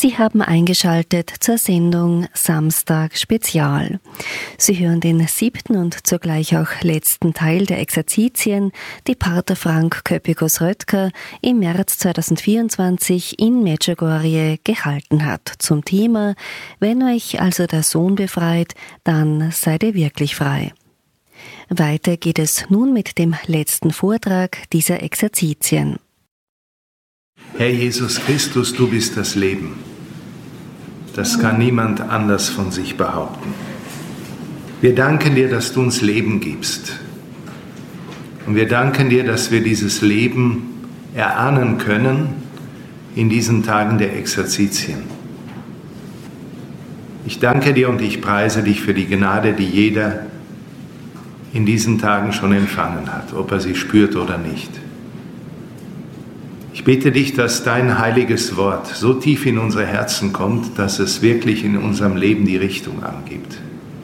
Sie haben eingeschaltet zur Sendung Samstag Spezial. Sie hören den 7. und zugleich auch letzten Teil der Exerzitien, die Pater Frank Köpikos-Röttger im März 2024 in Medjugorje gehalten hat zum Thema »Wenn euch also der Sohn befreit, dann seid ihr wirklich frei«. Weiter geht es nun mit dem letzten Vortrag dieser Exerzitien. Herr Jesus Christus, du bist das Leben. Das kann niemand anders von sich behaupten. Wir danken dir, dass du uns Leben gibst. Und wir danken dir, dass wir dieses Leben erahnen können in diesen Tagen der Exerzitien. Ich danke dir und ich preise dich für die Gnade, die jeder in diesen Tagen schon empfangen hat, ob er sie spürt oder nicht. Ich bitte dich, dass dein heiliges Wort so tief in unsere Herzen kommt, dass es wirklich in unserem Leben die Richtung angibt.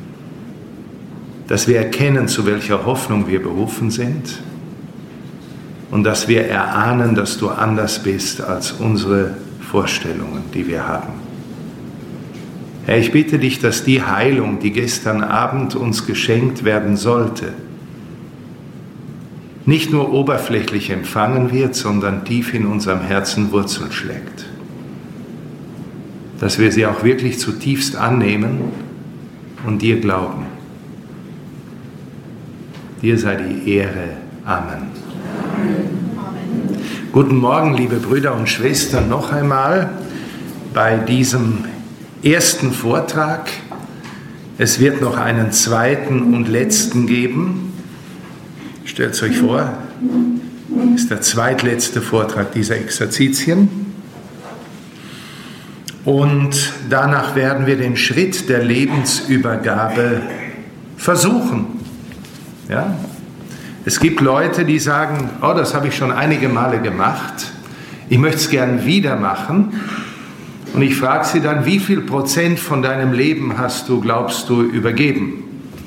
Dass wir erkennen, zu welcher Hoffnung wir berufen sind und dass wir erahnen, dass du anders bist als unsere Vorstellungen, die wir haben. Herr, ich bitte dich, dass die Heilung, die gestern Abend uns geschenkt werden sollte, nicht nur oberflächlich empfangen wird, sondern tief in unserem Herzen Wurzeln schlägt. Dass wir sie auch wirklich zutiefst annehmen und dir glauben. Dir sei die Ehre. Amen. Guten Morgen, liebe Brüder und Schwestern, noch einmal bei diesem ersten Vortrag. Es wird noch einen zweiten und letzten geben. Stellt es euch vor, ist der zweitletzte Vortrag dieser Exerzitien. Und danach werden wir den Schritt der Lebensübergabe versuchen. Ja? Es gibt Leute, die sagen, oh, das habe ich schon einige Male gemacht, ich möchte es gern wieder machen. Und ich frage sie dann, wie viel Prozent von deinem Leben hast du, glaubst du, übergeben?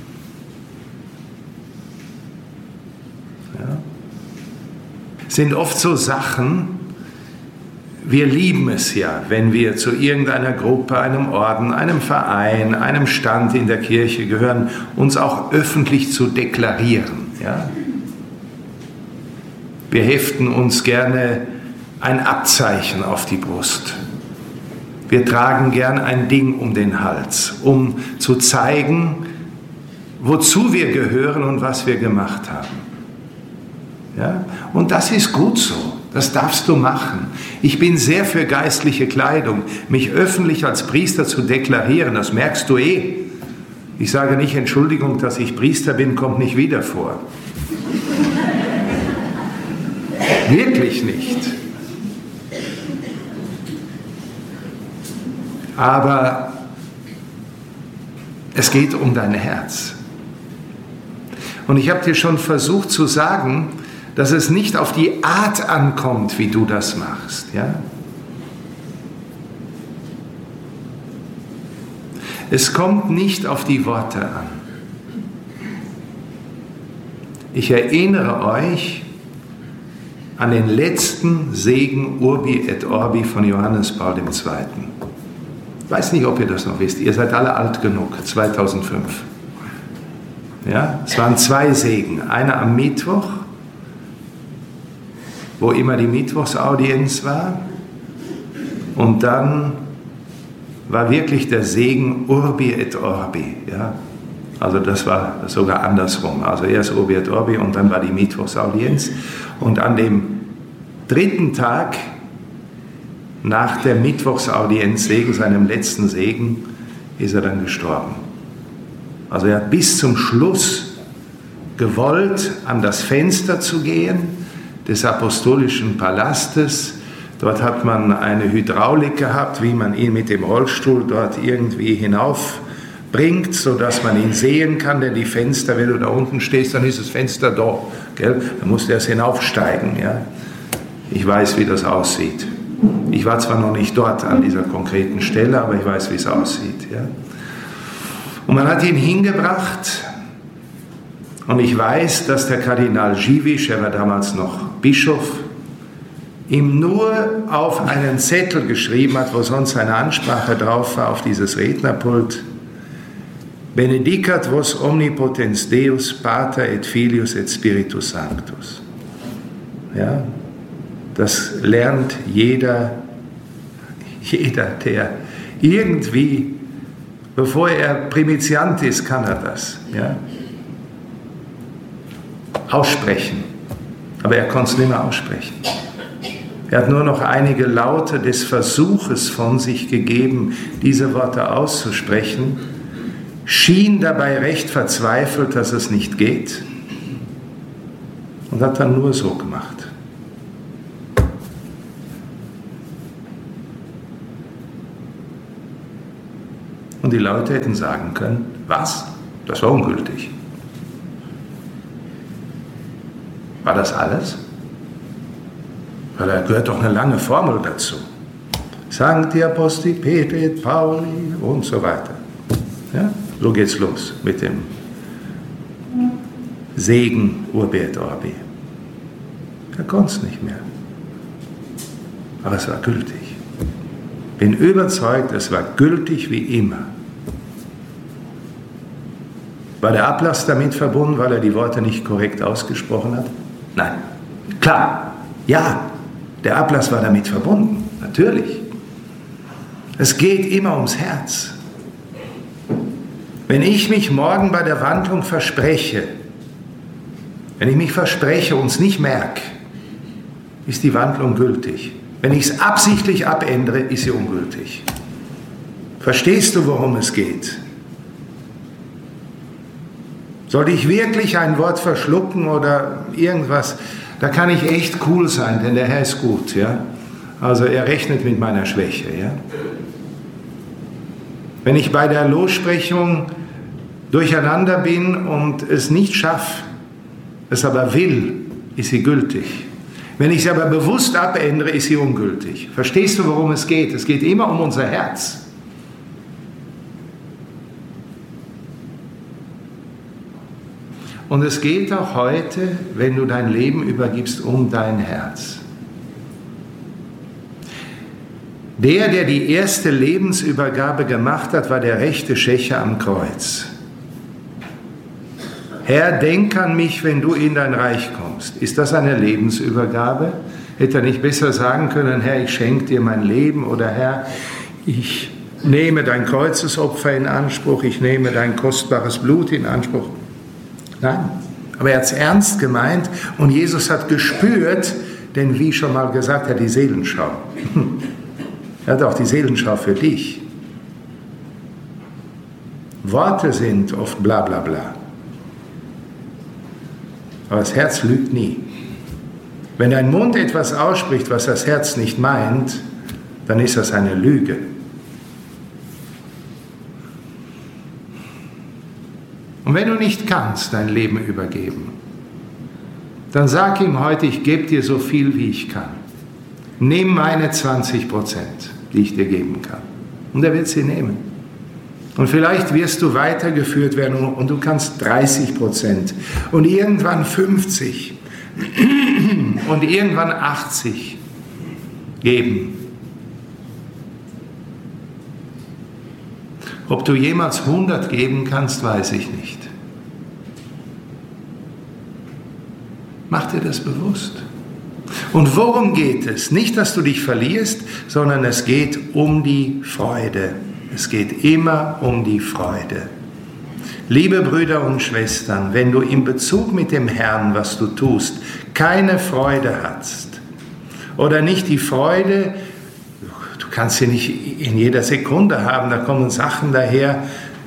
Sind oft so Sachen, wir lieben es ja, wenn wir zu irgendeiner Gruppe, einem Orden, einem Verein, einem Stand in der Kirche gehören, uns auch öffentlich zu deklarieren. Ja? Wir heften uns gerne ein Abzeichen auf die Brust. Wir tragen gern ein Ding um den Hals, um zu zeigen, wozu wir gehören und was wir gemacht haben. Ja? Und das ist gut so, das darfst du machen. Ich bin sehr für geistliche Kleidung. Mich öffentlich als Priester zu deklarieren, das merkst du eh. Ich sage nicht, Entschuldigung, dass ich Priester bin, kommt nicht wieder vor. Wirklich nicht. Aber es geht um dein Herz. Und ich habe dir schon versucht zu sagen, dass es nicht auf die Art ankommt, wie du das machst. Ja? Es kommt nicht auf die Worte an. Ich erinnere euch an den letzten Segen Urbi et Orbi von Johannes Paul II. Ich weiß nicht, ob ihr das noch wisst. Ihr seid alle alt genug, 2005. Ja? Es waren 2 Segen. Einer am Mittwoch, wo immer die Mittwochsaudienz war. Und dann war wirklich der Segen Urbi et Orbi. Ja? Also das war sogar andersrum. Also erst Urbi et Orbi und dann war die Mittwochsaudienz. Und an dem 3. Tag nach der Mittwochsaudienz, seinem letzten Segen, ist er dann gestorben. Also er hat bis zum Schluss gewollt, an das Fenster zu gehen, des apostolischen Palastes. Dort hat man eine Hydraulik gehabt, wie man ihn mit dem Rollstuhl dort irgendwie hinaufbringt, sodass man ihn sehen kann, denn die Fenster, wenn du da unten stehst, dann ist das Fenster da, gell? Dann musst du erst hinaufsteigen. Ja? Ich weiß, wie das aussieht. Ich war zwar noch nicht dort an dieser konkreten Stelle, aber ich weiß, wie es aussieht. Ja? Und man hat ihn hingebracht. Und ich weiß, dass der Kardinal Dziwisz, er war damals noch Bischof, ihm nur auf einen Zettel geschrieben hat, wo sonst eine Ansprache drauf war, auf dieses Rednerpult: Benedicat vos omnipotens Deus, Pater et Filius et Spiritus Sanctus. Ja, das lernt jeder, der irgendwie, bevor er Primiziant ist, kann er das. Ja? Aussprechen. Aber er konnte es nicht mehr aussprechen. Er hat nur noch einige Laute des Versuches von sich gegeben, diese Worte auszusprechen, schien dabei recht verzweifelt, dass es nicht geht, und hat dann nur so gemacht. Und die Leute hätten sagen können: Was? Das war ungültig. War das alles? Weil da gehört doch eine lange Formel dazu. Sancti Apostoli Petri et Pauli und so weiter. Ja? So geht's los mit dem Segen Urbi et Orbi. Er konnte es nicht mehr. Aber es war gültig. Bin überzeugt, es war gültig wie immer. War der Ablass damit verbunden, weil er die Worte nicht korrekt ausgesprochen hat? Nein. Klar, ja, der Ablass war damit verbunden, natürlich. Es geht immer ums Herz. Wenn ich mich morgen bei der Wandlung verspreche, wenn ich mich verspreche und es nicht merke, ist die Wandlung gültig. Wenn ich es absichtlich abändere, ist sie ungültig. Verstehst du, worum es geht? Sollte ich wirklich ein Wort verschlucken oder irgendwas, da kann ich echt cool sein, denn der Herr ist gut. Ja? Also er rechnet mit meiner Schwäche. Ja? Wenn ich bei der Lossprechung durcheinander bin und es nicht schaffe, es aber will, ist sie gültig. Wenn ich sie aber bewusst abändere, ist sie ungültig. Verstehst du, worum es geht? Es geht immer um unser Herz. Und es geht auch heute, wenn du dein Leben übergibst, um dein Herz. Der die erste Lebensübergabe gemacht hat, war der rechte Schächer am Kreuz. Herr, denk an mich, wenn du in dein Reich kommst. Ist das eine Lebensübergabe? Hätte er nicht besser sagen können: Herr, ich schenke dir mein Leben, oder Herr, ich nehme dein Kreuzesopfer in Anspruch, ich nehme dein kostbares Blut in Anspruch? Nein, aber er hat es ernst gemeint und Jesus hat gespürt, denn wie schon mal gesagt, er hat die Seelenschau. Er hat auch die Seelenschau für dich. Worte sind oft bla bla bla. Aber das Herz lügt nie. Wenn dein Mund etwas ausspricht, was das Herz nicht meint, dann ist das eine Lüge. Und wenn du nicht kannst, dein Leben übergeben, dann sag ihm heute: Ich gebe dir so viel, wie ich kann. Nimm meine 20%, die ich dir geben kann. Und er wird sie nehmen. Und vielleicht wirst du weitergeführt werden und du kannst 30% und irgendwann 50% und irgendwann 80% geben. Ob du jemals 100 geben kannst, weiß ich nicht. Mach dir das bewusst. Und worum geht es? Nicht, dass du dich verlierst, sondern es geht um die Freude. Es geht immer um die Freude. Liebe Brüder und Schwestern, wenn du in Bezug mit dem Herrn, was du tust, keine Freude hast oder nicht die Freude, du kannst sie nicht in jeder Sekunde haben, da kommen Sachen daher,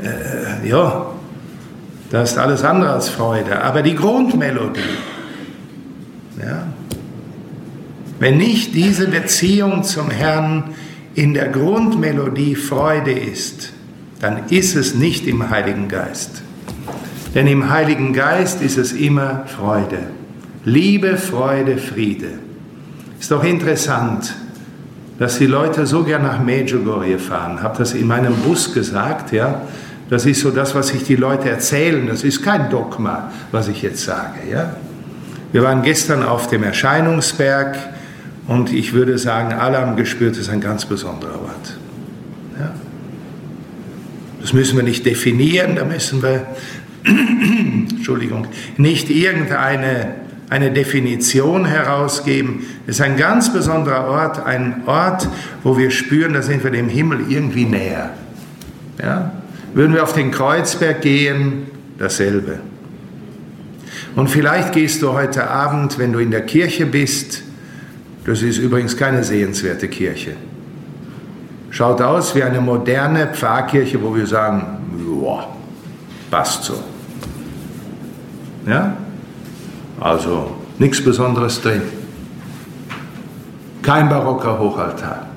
da ist alles andere als Freude, aber die Grundmelodie, ja, wenn nicht diese Beziehung zum Herrn in der Grundmelodie Freude ist, dann ist es nicht im Heiligen Geist. Denn im Heiligen Geist ist es immer Freude. Liebe, Freude, Friede. Ist doch interessant, dass die Leute so gern nach Medjugorje fahren. Ich habe das in meinem Bus gesagt, ja. Das ist so das, was sich die Leute erzählen. Das ist kein Dogma, was ich jetzt sage, ja. Wir waren gestern auf dem Erscheinungsberg Und ich würde sagen, alle haben gespürt, es ist ein ganz besonderer Ort. Ja. Das müssen wir nicht definieren, da müssen wir Entschuldigung, nicht irgendeine Definition herausgeben. Es ist ein ganz besonderer Ort, ein Ort, wo wir spüren, da sind wir dem Himmel irgendwie näher. Ja? Würden wir auf den Kreuzberg gehen, dasselbe. Und vielleicht gehst du heute Abend, wenn du in der Kirche bist, das ist übrigens keine sehenswerte Kirche. Schaut aus wie eine moderne Pfarrkirche, wo wir sagen, joa, passt so. Ja? Also nichts Besonderes drin. Kein barocker Hochaltar.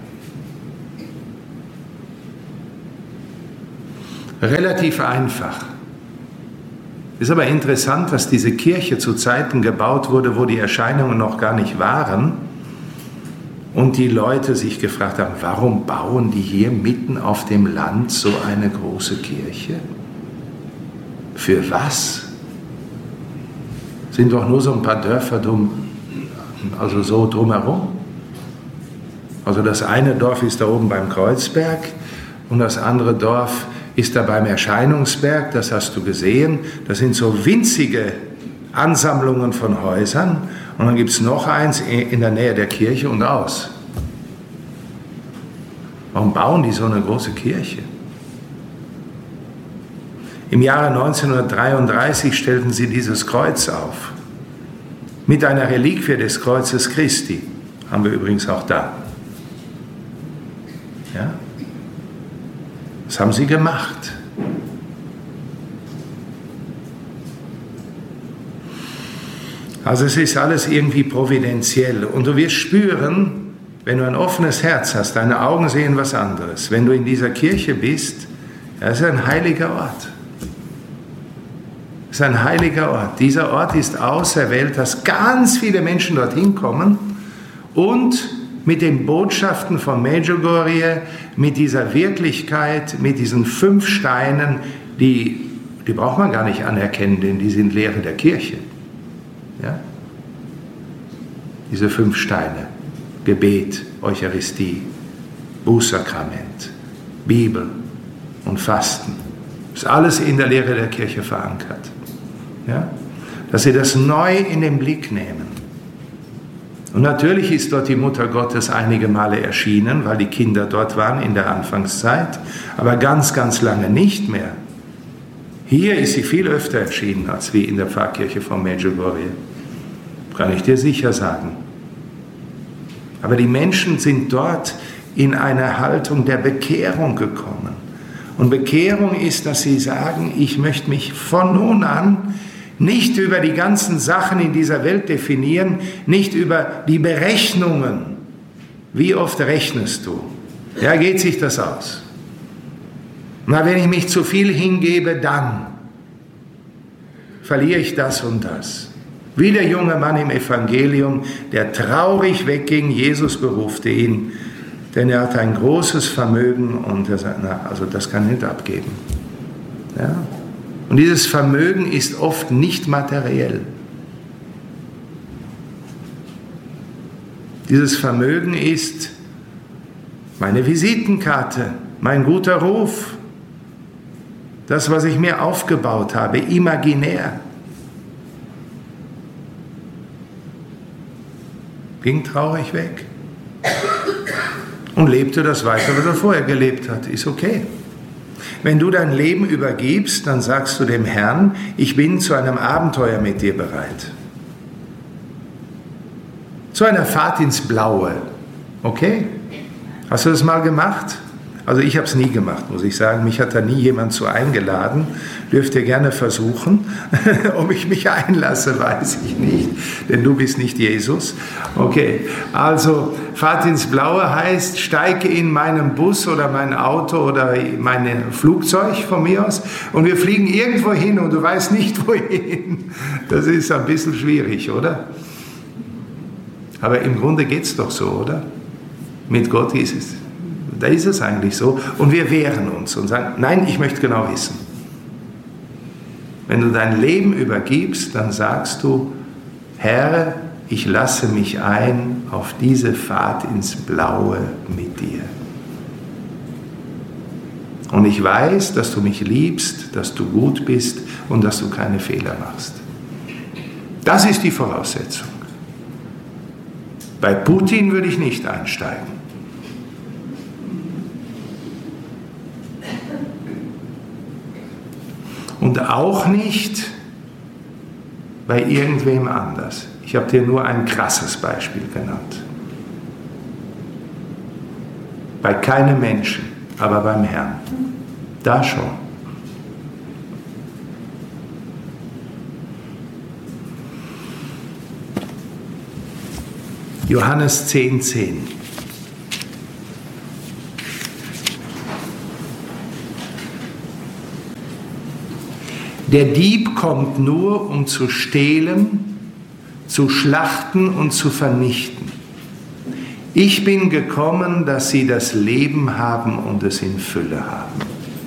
Relativ einfach. Ist aber interessant, dass diese Kirche zu Zeiten gebaut wurde, wo die Erscheinungen noch gar nicht waren und die Leute sich gefragt haben, warum bauen die hier mitten auf dem Land so eine große Kirche? Für was? Sind doch nur so ein paar Dörfer also so drumherum. Also das eine Dorf ist da oben beim Kreuzberg und das andere Dorf ist da beim Erscheinungsberg, das hast du gesehen. Das sind so winzige Ansammlungen von Häusern und dann gibt es noch eins in der Nähe der Kirche und aus. Warum bauen die so eine große Kirche? Im Jahre 1933 stellten sie dieses Kreuz auf. Mit einer Reliquie des Kreuzes Christi. Haben wir übrigens auch da. Ja? Das haben sie gemacht. Also es ist alles irgendwie providentiell. Und du wirst spüren, wenn du ein offenes Herz hast, deine Augen sehen was anderes. Wenn du in dieser Kirche bist, es ist ein heiliger Ort. Es ist ein heiliger Ort. Dieser Ort ist auserwählt, dass ganz viele Menschen dorthin kommen und mit den Botschaften von Medjugorje, mit dieser Wirklichkeit, mit diesen 5 Steinen, die braucht man gar nicht anerkennen, denn die sind Lehre der Kirche. Ja? Diese 5 Steine: Gebet, Eucharistie, Bußsakrament, Bibel und Fasten. Das ist alles in der Lehre der Kirche verankert. Ja? Dass sie das neu in den Blick nehmen. Und natürlich ist dort die Mutter Gottes einige Male erschienen, weil die Kinder dort waren in der Anfangszeit, aber ganz, ganz lange nicht mehr. Hier ist sie viel öfter erschienen als wie in der Pfarrkirche von Medjugorje. Kann ich dir sicher sagen. Aber die Menschen sind dort in eine Haltung der Bekehrung gekommen. Und Bekehrung ist, dass sie sagen, ich möchte mich von nun an nicht über die ganzen Sachen in dieser Welt definieren, nicht über die Berechnungen. Wie oft rechnest du? Ja, geht sich das aus? Na, wenn ich mich zu viel hingebe, dann verliere ich das und das. Wie der junge Mann im Evangelium, der traurig wegging, Jesus berufte ihn, denn er hatte ein großes Vermögen und er sagt, na, also das kann ich nicht abgeben. Ja? Und dieses Vermögen ist oft nicht materiell. Dieses Vermögen ist meine Visitenkarte, mein guter Ruf, das, was ich mir aufgebaut habe, imaginär. Ging traurig weg und lebte das weiter, was er vorher gelebt hat. Ist okay. Wenn du dein Leben übergibst, dann sagst du dem Herrn, ich bin zu einem Abenteuer mit dir bereit. Zu einer Fahrt ins Blaue. Okay? Hast du das mal gemacht? Also ich habe es nie gemacht, muss ich sagen. Mich hat da nie jemand zu eingeladen. Dürft ihr gerne versuchen. Ob ich mich einlasse, weiß ich nicht. Denn du bist nicht Jesus. Okay, also Fahrt ins Blaue heißt, steige in meinen Bus oder mein Auto oder mein Flugzeug von mir aus und wir fliegen irgendwo hin und du weißt nicht wohin. Das ist ein bisschen schwierig, oder? Aber im Grunde geht es doch so, oder? Mit Gott ist es. Da ist es eigentlich so. Und wir wehren uns und sagen, nein, ich möchte genau wissen. Wenn du dein Leben übergibst, dann sagst du, Herr, ich lasse mich ein auf diese Fahrt ins Blaue mit dir. Und ich weiß, dass du mich liebst, dass du gut bist und dass du keine Fehler machst. Das ist die Voraussetzung. Bei Putin würde ich nicht einsteigen. Und auch nicht bei irgendwem anders. Ich habe dir nur ein krasses Beispiel genannt. Bei keinem Menschen, aber beim Herrn. Da schon. Johannes 10,10. Der Dieb kommt nur, um zu stehlen, zu schlachten und zu vernichten. Ich bin gekommen, dass sie das Leben haben und es in Fülle haben.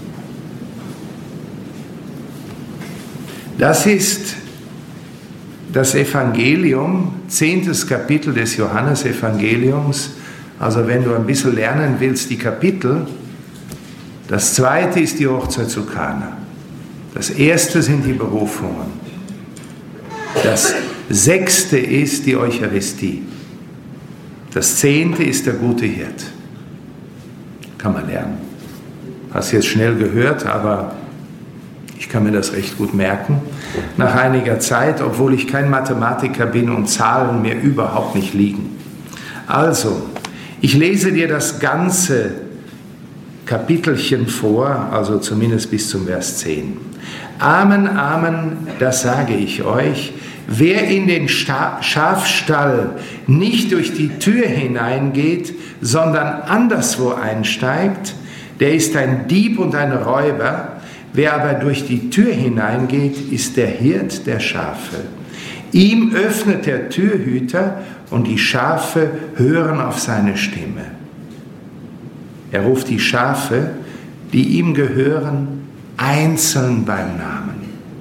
Das ist das Evangelium, 10. Kapitel des Johannesevangeliums. Also wenn du ein bisschen lernen willst, die Kapitel. Das zweite ist die Hochzeit zu Kana. Das erste sind die Berufungen. Das sechste ist die Eucharistie. Das 10. ist der gute Hirt. Kann man lernen. Hast jetzt schnell gehört, aber ich kann mir das recht gut merken. Nach einiger Zeit, obwohl ich kein Mathematiker bin und Zahlen mir überhaupt nicht liegen. Also, ich lese dir das ganze Kapitelchen vor, also zumindest bis zum Vers 10. Amen, Amen, das sage ich euch. Wer in den Schafstall nicht durch die Tür hineingeht, sondern anderswo einsteigt, der ist ein Dieb und ein Räuber. Wer aber durch die Tür hineingeht, ist der Hirt der Schafe. Ihm öffnet der Türhüter und die Schafe hören auf seine Stimme. Er ruft die Schafe, die ihm gehören, einzeln beim Namen.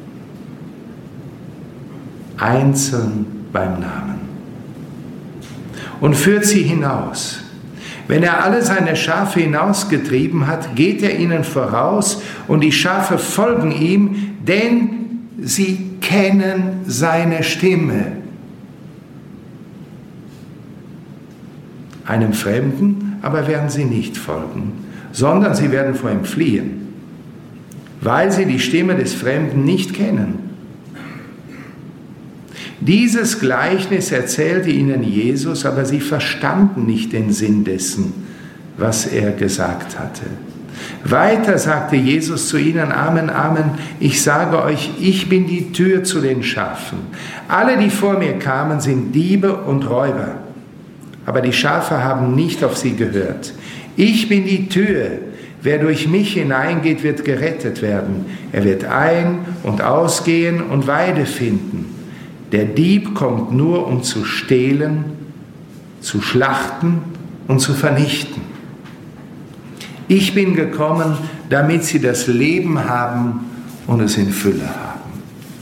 Einzeln beim Namen. Und führt sie hinaus. Wenn er alle seine Schafe hinausgetrieben hat, geht er ihnen voraus und die Schafe folgen ihm, denn sie kennen seine Stimme. Einem Fremden aber werden sie nicht folgen, sondern sie werden vor ihm fliehen, weil sie die Stimme des Fremden nicht kennen. Dieses Gleichnis erzählte ihnen Jesus, aber sie verstanden nicht den Sinn dessen, was er gesagt hatte. Weiter sagte Jesus zu ihnen, Amen, Amen, ich sage euch, ich bin die Tür zu den Schafen. Alle, die vor mir kamen, sind Diebe und Räuber, aber die Schafe haben nicht auf sie gehört. Ich bin die Tür. Wer durch mich hineingeht, wird gerettet werden. Er wird ein- und ausgehen und Weide finden. Der Dieb kommt nur, um zu stehlen, zu schlachten und zu vernichten. Ich bin gekommen, damit sie das Leben haben und es in Fülle haben.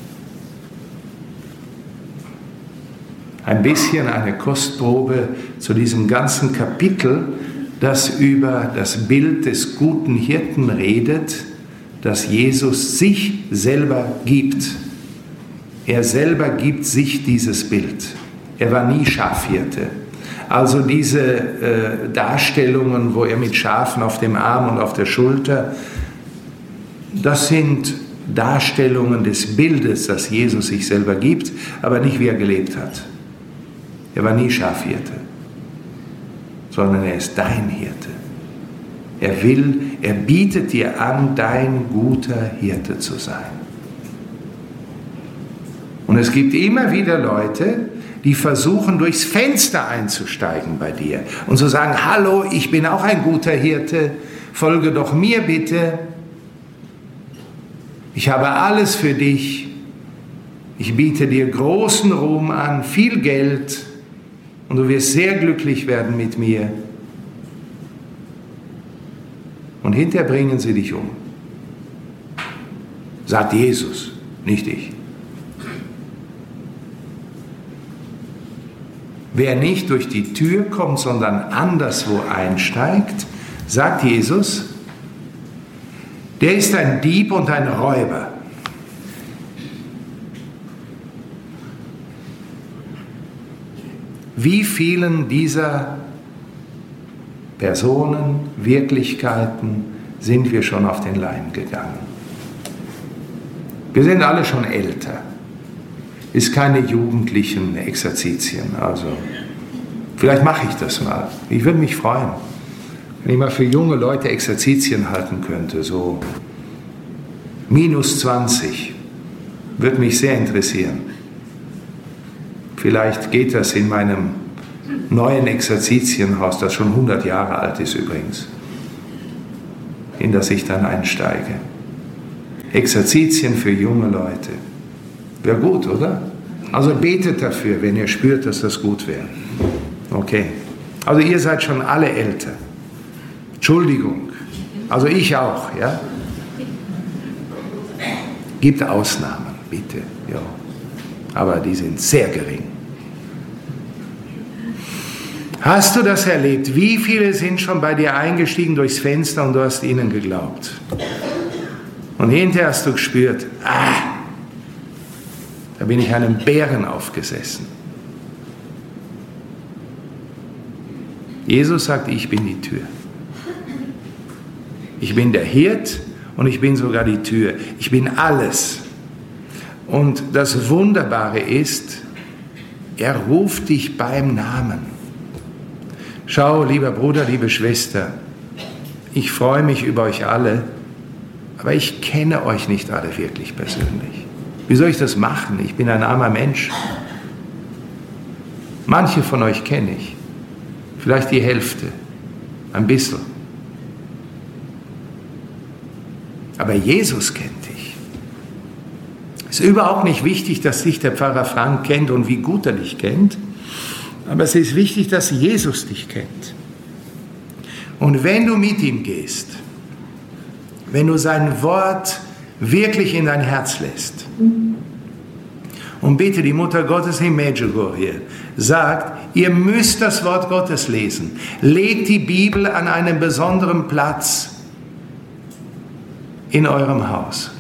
Ein bisschen eine Kostprobe zu diesem ganzen Kapitel, das über das Bild des guten Hirten redet, das Jesus sich selber gibt. Er selber gibt sich dieses Bild. Er war nie Schafhirte. Also diese Darstellungen, wo er mit Schafen auf dem Arm und auf der Schulter, das sind Darstellungen des Bildes, das Jesus sich selber gibt, aber nicht wie er gelebt hat. Er war nie Schafhirte, sondern er ist dein Hirte. Er bietet dir an, dein guter Hirte zu sein. Und es gibt immer wieder Leute, die versuchen, durchs Fenster einzusteigen bei dir und zu sagen, hallo, ich bin auch ein guter Hirte, folge doch mir bitte. Ich habe alles für dich. Ich biete dir großen Ruhm an, viel Geld und du wirst sehr glücklich werden mit mir. Und hinterher bringen sie dich um. Sagt Jesus, nicht ich. Wer nicht durch die Tür kommt, sondern anderswo einsteigt, sagt Jesus, der ist ein Dieb und ein Räuber. Wie vielen dieser Personen, Wirklichkeiten sind wir schon auf den Leim gegangen? Wir sind alle schon älter. Ist keine jugendlichen Exerzitien. Also vielleicht mache ich das mal. Ich würde mich freuen, wenn ich mal für junge Leute Exerzitien halten könnte, so -20. Würde mich sehr interessieren. Vielleicht geht das in meinem neuen Exerzitienhaus, das schon 100 Jahre alt ist übrigens, in das ich dann einsteige. Exerzitien für junge Leute. Wäre gut, oder? Also betet dafür, wenn ihr spürt, dass das gut wäre. Okay. Also ihr seid schon alle älter. Entschuldigung. Also ich auch, ja? Gibt Ausnahmen, bitte. Ja. Aber die sind sehr gering. Hast du das erlebt? Wie viele sind schon bei dir eingestiegen durchs Fenster und du hast ihnen geglaubt? Und hinterher hast du gespürt, da bin ich einem Bären aufgesessen. Jesus sagt, ich bin die Tür. Ich bin der Hirt und ich bin sogar die Tür. Ich bin alles. Und das Wunderbare ist, er ruft dich beim Namen. Schau, lieber Bruder, liebe Schwester, ich freue mich über euch alle, aber ich kenne euch nicht alle wirklich persönlich. Wie soll ich das machen? Ich bin ein armer Mensch. Manche von euch kenne ich, vielleicht die Hälfte, ein bisschen. Aber Jesus kennt dich. Es ist überhaupt nicht wichtig, dass dich der Pfarrer Frank kennt und wie gut er dich kennt, aber es ist wichtig, dass Jesus dich kennt. Und wenn du mit ihm gehst, wenn du sein Wort wirklich in dein Herz lässt, und bitte, die Mutter Gottes in Medjugorje sagt, ihr müsst das Wort Gottes lesen. Legt die Bibel an einen besonderen Platz in eurem Haus.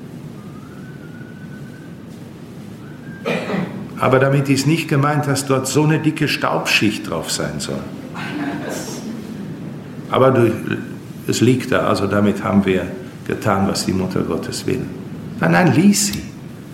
Aber damit ist nicht gemeint, dass dort so eine dicke Staubschicht drauf sein soll. Aber es liegt da, also damit haben wir getan, was die Mutter Gottes will. Nein, lies sie.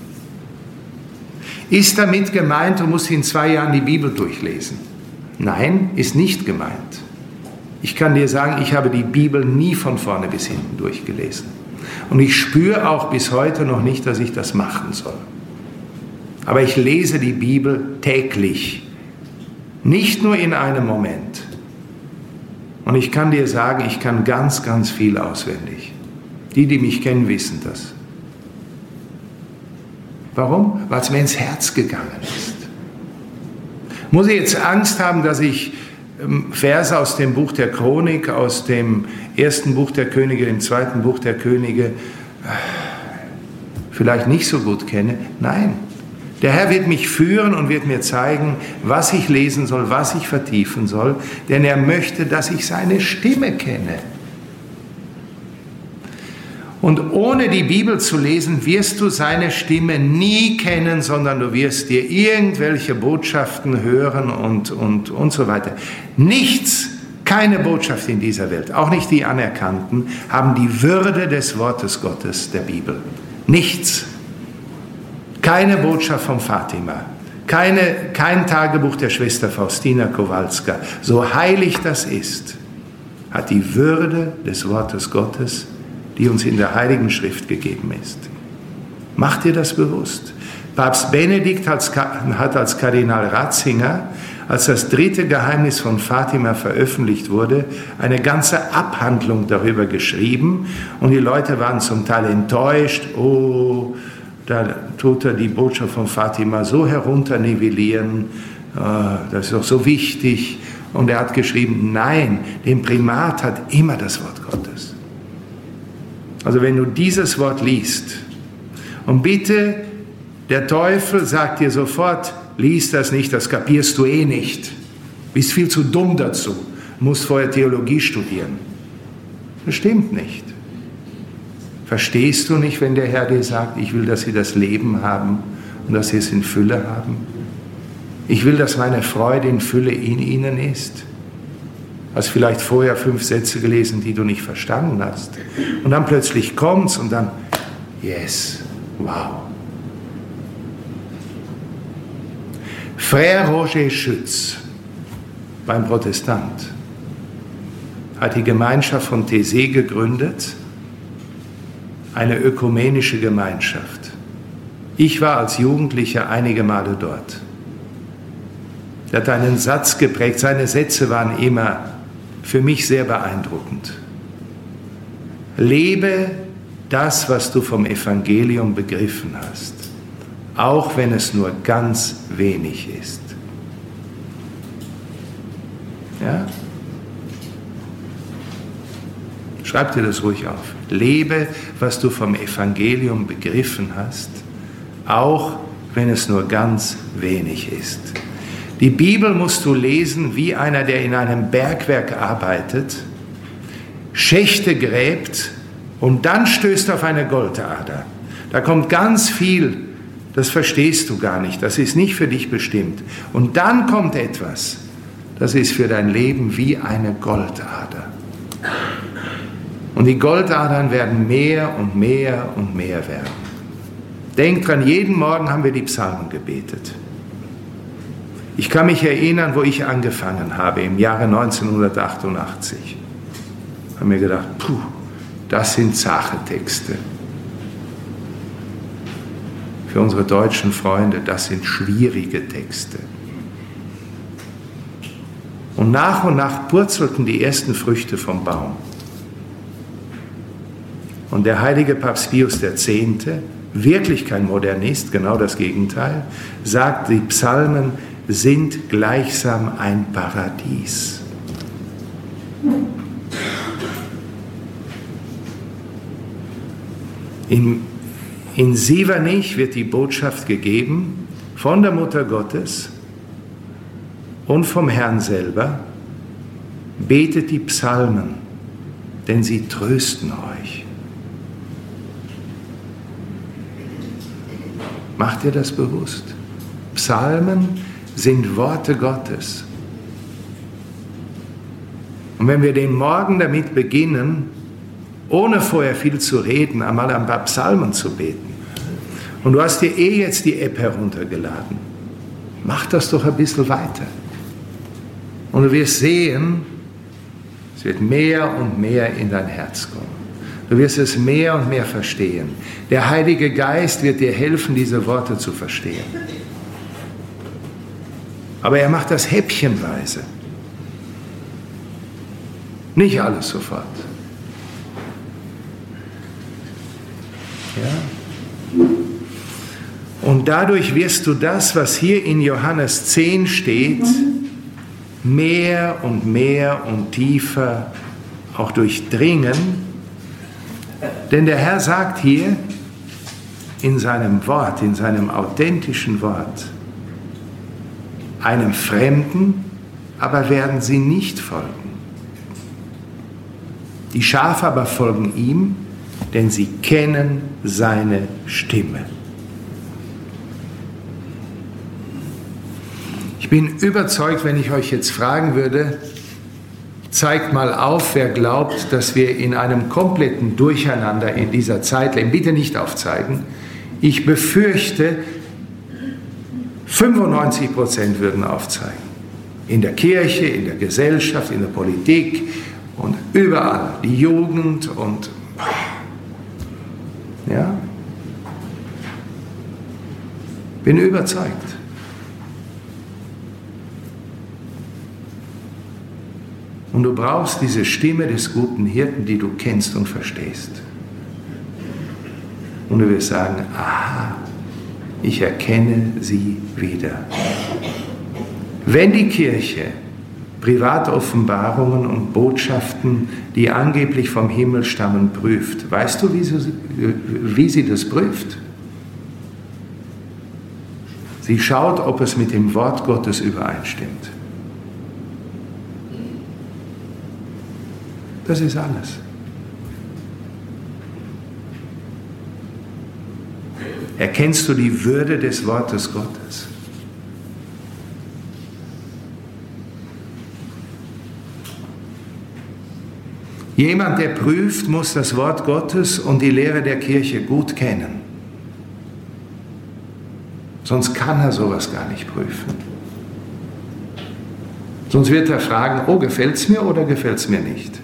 Ist damit gemeint, du musst in 2 Jahren die Bibel durchlesen? Nein, ist nicht gemeint. Ich kann dir sagen, ich habe die Bibel nie von vorne bis hinten durchgelesen. Und ich spüre auch bis heute noch nicht, dass ich das machen soll. Aber ich lese die Bibel täglich, nicht nur in einem Moment. Und ich kann dir sagen, ich kann ganz, ganz viel auswendig. Die mich kennen, wissen das. Warum? Weil es mir ins Herz gegangen ist. Muss ich jetzt Angst haben, dass ich Verse aus dem Buch der Chronik, aus dem 1. Buch der Könige, dem 2. Buch der Könige vielleicht nicht so gut kenne? Nein. Der Herr wird mich führen und wird mir zeigen, was ich lesen soll, was ich vertiefen soll, denn er möchte, dass ich seine Stimme kenne. Und ohne die Bibel zu lesen, wirst du seine Stimme nie kennen, sondern du wirst dir irgendwelche Botschaften hören und so weiter. Nichts, keine Botschaft in dieser Welt, auch nicht die anerkannten, haben die Würde des Wortes Gottes, der Bibel. Nichts. Keine Botschaft von Fatima, kein Tagebuch der Schwester Faustina Kowalska, so heilig das ist, hat die Würde des Wortes Gottes, die uns in der Heiligen Schrift gegeben ist. Mach dir das bewusst. Papst Benedikt hat als Kardinal Ratzinger, als das 3. Geheimnis von Fatima veröffentlicht wurde, eine ganze Abhandlung darüber geschrieben und die Leute waren zum Teil enttäuscht. Oh, da tut er die Botschaft von Fatima so herunternivellieren, das ist doch so wichtig. Und er hat geschrieben, nein, den Primat hat immer das Wort Gottes. Also wenn du dieses Wort liest, und bitte, der Teufel sagt dir sofort, lies das nicht, das kapierst du eh nicht. Bist viel zu dumm dazu, musst vorher Theologie studieren. Das stimmt nicht. Verstehst du nicht, wenn der Herr dir sagt, ich will, dass sie das Leben haben und dass sie es in Fülle haben? Ich will, dass meine Freude in Fülle in ihnen ist. Hast vielleicht vorher 5 Sätze gelesen, die du nicht verstanden hast. Und dann plötzlich kommt's und dann, yes, wow. Frère Roger Schütz, beim Protestant, hat die Gemeinschaft von Taizé gegründet, eine ökumenische Gemeinschaft. Ich war als Jugendlicher einige Male dort. Er hat einen Satz geprägt, seine Sätze waren immer für mich sehr beeindruckend. Lebe das, was du vom Evangelium begriffen hast, auch wenn es nur ganz wenig ist. Ja? Schreib dir das ruhig auf. Lebe, was du vom Evangelium begriffen hast, auch wenn es nur ganz wenig ist. Die Bibel musst du lesen wie einer, der in einem Bergwerk arbeitet, Schächte gräbt und dann stößt auf eine Goldader. Da kommt ganz viel, das verstehst du gar nicht, das ist nicht für dich bestimmt. Und dann kommt etwas, das ist für dein Leben wie eine Goldader. Und die Goldadern werden mehr und mehr und mehr werden. Denk dran, jeden Morgen haben wir die Psalmen gebetet. Ich kann mich erinnern, wo ich angefangen habe, im Jahre 1988. Ich habe mir gedacht, das sind zache Texte. Für unsere deutschen Freunde, das sind schwierige Texte. Und nach purzelten die ersten Früchte vom Baum. Und der heilige Papst Pius X., wirklich kein Modernist, genau das Gegenteil, sagt, die Psalmen sind gleichsam ein Paradies. In Sievernich wird die Botschaft gegeben von der Mutter Gottes und vom Herrn selber: Betet die Psalmen, denn sie trösten euch. Macht ihr das bewusst? Psalmen sind Worte Gottes. Und wenn wir den Morgen damit beginnen, ohne vorher viel zu reden, einmal ein paar Psalmen zu beten, und du hast dir jetzt die App heruntergeladen, mach das doch ein bisschen weiter. Und du wirst sehen, es wird mehr und mehr in dein Herz kommen. Du wirst es mehr und mehr verstehen. Der Heilige Geist wird dir helfen, diese Worte zu verstehen. Aber er macht das häppchenweise. Nicht alles sofort. Ja? Und dadurch wirst du das, was hier in Johannes 10 steht, mehr und mehr und tiefer auch durchdringen. Denn der Herr sagt hier in seinem Wort, in seinem authentischen Wort, einem Fremden aber werden sie nicht folgen. Die Schafe aber folgen ihm, denn sie kennen seine Stimme. Ich bin überzeugt, wenn ich euch jetzt fragen würde, zeigt mal auf, wer glaubt, dass wir in einem kompletten Durcheinander in dieser Zeit leben. Bitte nicht aufzeigen. Ich befürchte, 95% würden aufzeigen. In der Kirche, in der Gesellschaft, in der Politik und überall. Die Jugend und... Ja? Bin überzeugt. Und du brauchst diese Stimme des guten Hirten, die du kennst und verstehst. Und du wirst sagen, aha, ich erkenne sie wieder. Wenn die Kirche Privatoffenbarungen und Botschaften, die angeblich vom Himmel stammen, prüft, weißt du, wie sie das prüft? Sie schaut, ob es mit dem Wort Gottes übereinstimmt. Das ist alles. Erkennst du die Würde des Wortes Gottes? Jemand, der prüft, muss das Wort Gottes und die Lehre der Kirche gut kennen. Sonst kann er sowas gar nicht prüfen. Sonst wird er fragen, oh, gefällt es mir oder gefällt es mir nicht?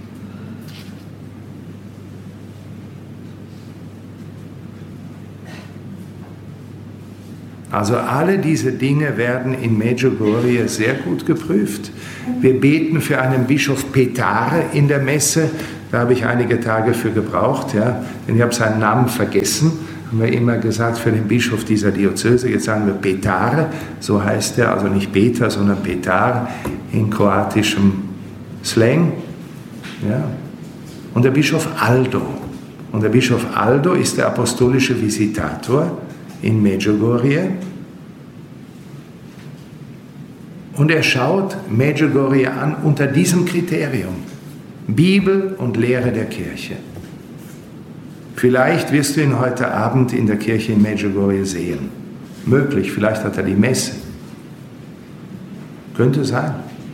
Also alle diese Dinge werden in Medjugorje sehr gut geprüft. Wir beten für einen Bischof Petare in der Messe. Da habe ich einige Tage für gebraucht, ja, denn ich habe seinen Namen vergessen. Haben wir immer gesagt, für den Bischof dieser Diözese. Jetzt sagen wir Petare, so heißt er, also nicht Peter, sondern Petar in kroatischem Slang. Ja. Und der Bischof Aldo. Und der Bischof Aldo ist der apostolische Visitator in Medjugorje. Und er schaut Medjugorje an unter diesem Kriterium: Bibel und Lehre der Kirche. Vielleicht wirst du ihn heute Abend in der Kirche in Medjugorje sehen. Möglich, vielleicht hat er die Messe. Könnte sein.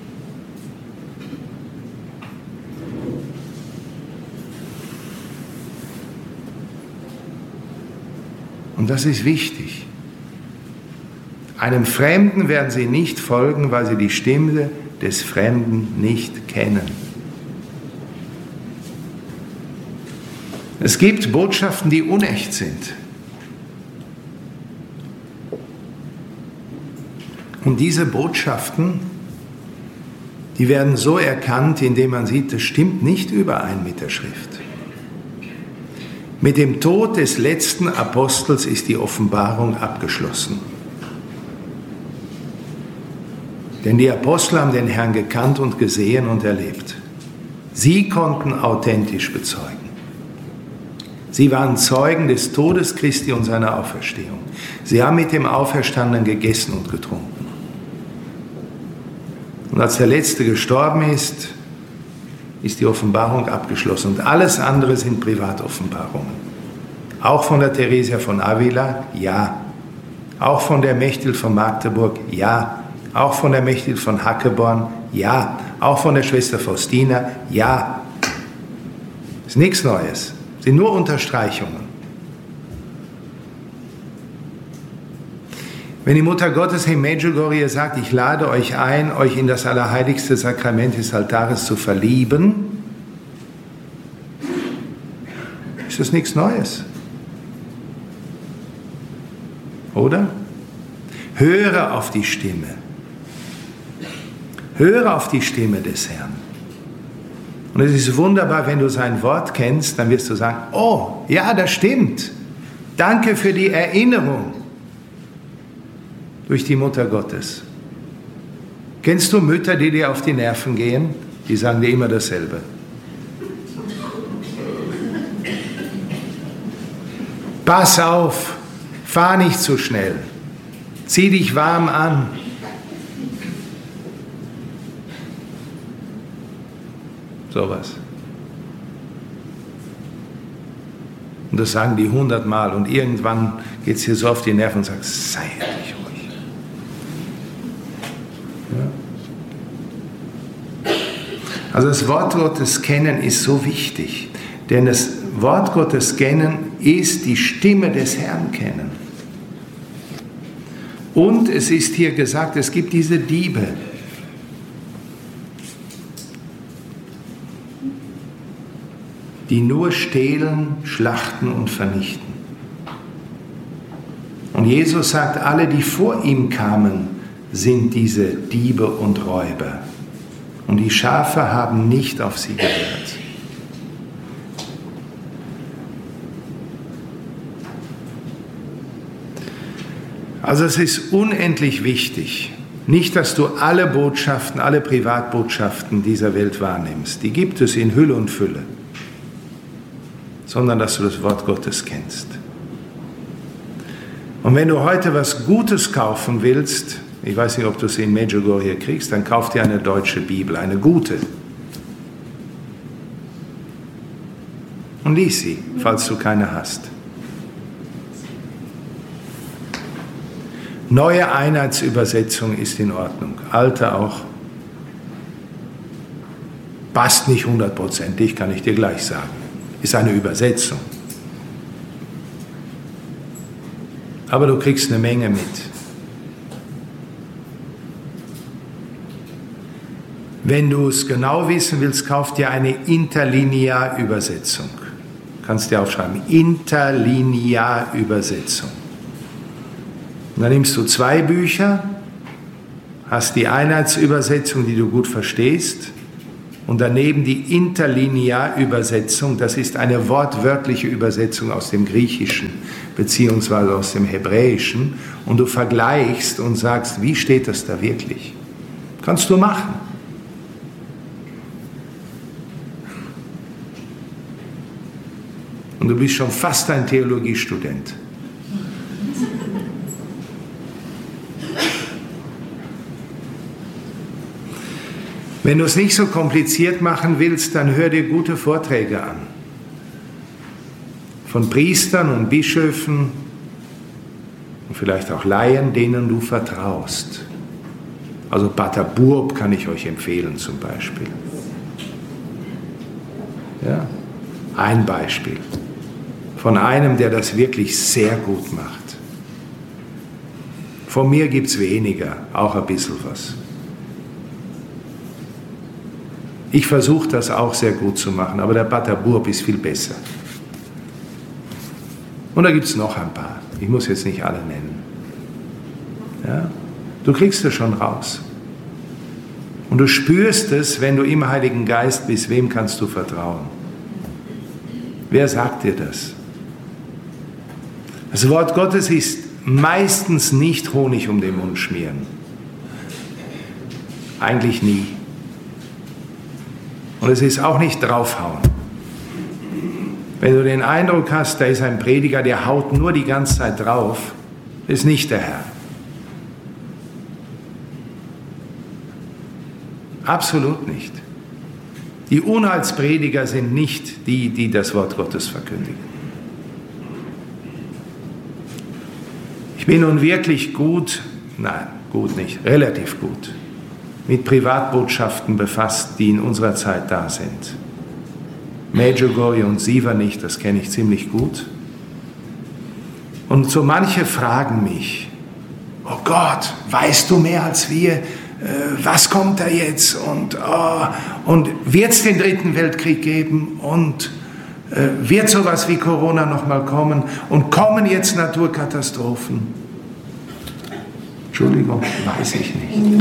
Und das ist wichtig. Einem Fremden werden sie nicht folgen, weil sie die Stimme des Fremden nicht kennen. Es gibt Botschaften, die unecht sind. Und diese Botschaften, die werden so erkannt, indem man sieht, das stimmt nicht überein mit der Schrift. Mit dem Tod des letzten Apostels ist die Offenbarung abgeschlossen. Denn die Apostel haben den Herrn gekannt und gesehen und erlebt. Sie konnten authentisch bezeugen. Sie waren Zeugen des Todes Christi und seiner Auferstehung. Sie haben mit dem Auferstandenen gegessen und getrunken. Und als der Letzte gestorben ist, ist die Offenbarung abgeschlossen. Und alles andere sind Privatoffenbarungen. Auch von der Theresia von Avila, ja. Auch von der Mechthild von Magdeburg, ja. Auch von der Mechthild von Hackeborn, ja. Auch von der Schwester Faustina, ja. Ist nichts Neues. Sind nur Unterstreichungen. Wenn die Mutter Gottes in Medjugorje sagt, ich lade euch ein, euch in das allerheiligste Sakrament des Altares zu verlieben, ist das nichts Neues. Oder? Höre auf die Stimme. Höre auf die Stimme des Herrn. Und es ist wunderbar, wenn du sein Wort kennst, dann wirst du sagen, oh, ja, das stimmt. Danke für die Erinnerung durch die Mutter Gottes. Kennst du Mütter, die dir auf die Nerven gehen? Die sagen dir immer dasselbe. Pass auf, fahr nicht zu schnell, zieh dich warm an. Sowas. Und das sagen die 100-mal und irgendwann geht es dir so auf die Nerven und sagst, sei ehrlich ruhig. Ja? Also das Wort Gottes kennen ist so wichtig, denn das Wort Gottes kennen ist die Stimme des Herrn kennen. Und es ist hier gesagt, es gibt diese Diebe, die nur stehlen, schlachten und vernichten. Und Jesus sagt, alle, die vor ihm kamen, sind diese Diebe und Räuber. Und die Schafe haben nicht auf sie gehört. Also es ist unendlich wichtig, nicht, dass du alle Botschaften, alle Privatbotschaften dieser Welt wahrnimmst. Die gibt es in Hülle und Fülle. Sondern dass du das Wort Gottes kennst. Und wenn du heute was Gutes kaufen willst, ich weiß nicht, ob du sie in Medjugorje kriegst, dann kauf dir eine deutsche Bibel, eine gute. Und lies sie, falls du keine hast. Neue Einheitsübersetzung ist in Ordnung, alte auch. Passt nicht 100%, kann ich dir gleich sagen. Ist eine Übersetzung. Aber du kriegst eine Menge mit. Wenn du es genau wissen willst, kauf dir eine Interlinear-Übersetzung. Kannst dir aufschreiben, Interlinear-Übersetzung. Und dann nimmst du 2 Bücher, hast die Einheitsübersetzung, die du gut verstehst, und daneben die Interlinear-Übersetzung, das ist eine wortwörtliche Übersetzung aus dem Griechischen beziehungsweise aus dem Hebräischen, und du vergleichst und sagst, wie steht das da wirklich? Kannst du machen. Und du bist schon fast ein Theologiestudent. Wenn du es nicht so kompliziert machen willst, dann hör dir gute Vorträge an. Von Priestern und Bischöfen und vielleicht auch Laien, denen du vertraust. Also Pater Burb kann ich euch empfehlen zum Beispiel. Ja, ein Beispiel. Von einem, der das wirklich sehr gut macht. Von mir gibt es weniger, auch ein bisschen was. Ich versuche das auch sehr gut zu machen, aber der Pater Burb ist viel besser. Und da gibt es noch ein paar. Ich muss jetzt nicht alle nennen. Ja? Du kriegst es schon raus. Und du spürst es, wenn du im Heiligen Geist bist, wem kannst du vertrauen? Wer sagt dir das? Das Wort Gottes ist meistens nicht Honig um den Mund schmieren. Eigentlich nie. Und es ist auch nicht draufhauen. Wenn du den Eindruck hast, da ist ein Prediger, der haut nur die ganze Zeit drauf, ist nicht der Herr. Absolut nicht. Die Unheilsprediger sind nicht die, die das Wort Gottes verkündigen. Ich bin nun wirklich gut, nein, gut nicht, relativ gut mit Privatbotschaften befasst, die in unserer Zeit da sind. Medjugorje und Siva nicht, das kenne ich ziemlich gut. Und so manche fragen mich, oh Gott, weißt du mehr als wir? Was kommt da jetzt? Und wird es den 3. Weltkrieg geben? Und wird sowas wie Corona nochmal kommen? Und kommen jetzt Naturkatastrophen? Entschuldigung, weiß ich nicht.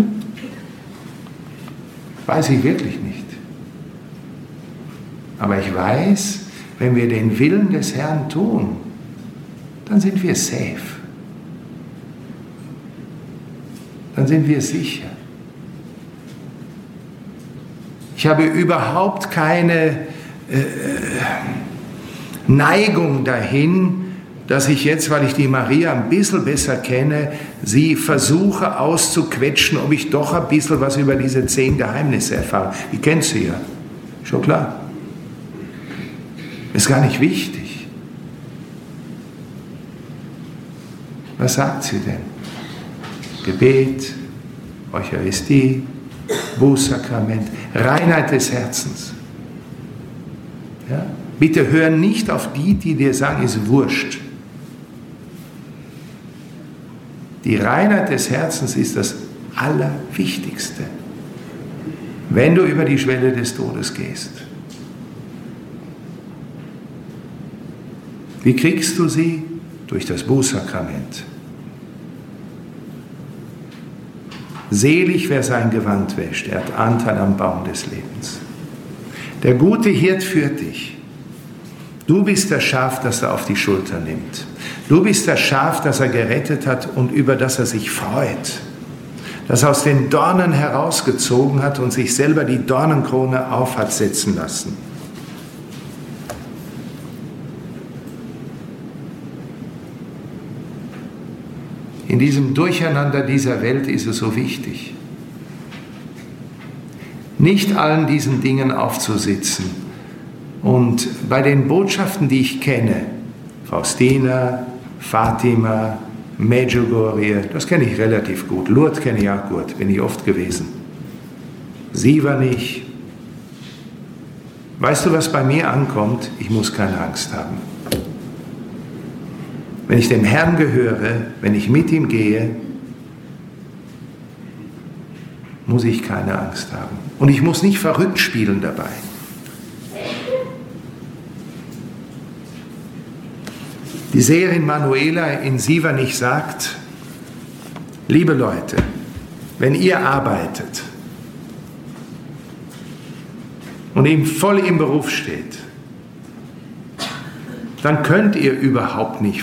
Weiß ich wirklich nicht. Aber ich weiß, wenn wir den Willen des Herrn tun, dann sind wir safe. Dann sind wir sicher. Ich habe überhaupt keine Neigung dahin, dass ich jetzt, weil ich die Maria ein bisschen besser kenne, sie versuche auszuquetschen, ob ich doch ein bisschen was über diese 10 Geheimnisse erfahre. Ich kenne sie ja, schon klar. Ist gar nicht wichtig. Was sagt sie denn? Gebet, Eucharistie, Bußsakrament, Reinheit des Herzens. Ja? Bitte hör nicht auf die, die dir sagen, ist wurscht. Die Reinheit des Herzens ist das Allerwichtigste, wenn du über die Schwelle des Todes gehst. Wie kriegst du sie? Durch das Bußsakrament. Selig, wer sein Gewand wäscht, er hat Anteil am Baum des Lebens. Der gute Hirt führt dich. Du bist das Schaf, das er auf die Schulter nimmt. Du bist das Schaf, das er gerettet hat und über das er sich freut. Das aus den Dornen herausgezogen hat und sich selber die Dornenkrone auf hat setzen lassen. In diesem Durcheinander dieser Welt ist es so wichtig, nicht allen diesen Dingen aufzusitzen. Und bei den Botschaften, die ich kenne, Faustina, Fatima, Medjugorje, das kenne ich relativ gut. Lourdes kenne ich auch gut, bin ich oft gewesen. Sievernich. Weißt du, was bei mir ankommt? Ich muss keine Angst haben. Wenn ich dem Herrn gehöre, wenn ich mit ihm gehe, muss ich keine Angst haben. Und ich muss nicht verrückt spielen dabei. Die Seherin Manuela in Sievernich sagt, liebe Leute, wenn ihr arbeitet und eben voll im Beruf steht, dann könnt ihr überhaupt nicht